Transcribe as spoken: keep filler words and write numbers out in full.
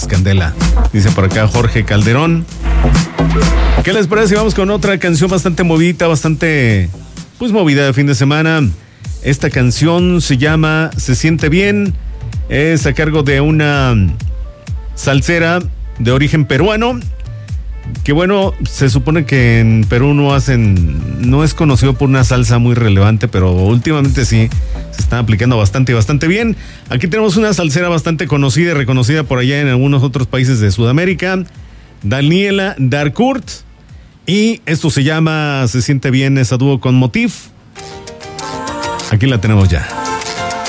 es candela. Dice por acá Jorge Calderón. ¿Qué les parece si vamos con otra canción bastante movida, bastante, pues movida de fin de semana? Esta canción se llama Se Siente Bien. Es a cargo de una salsera de origen peruano. Que bueno, se supone que en Perú no hacen, no es conocido por una salsa muy relevante, pero últimamente sí, se están aplicando bastante y bastante bien. Aquí tenemos una salsera bastante conocida y reconocida por allá en algunos otros países de Sudamérica, Daniela Darcourt, y esto se llama Se Siente Bien, es a dúo con Motif. Aquí la tenemos ya.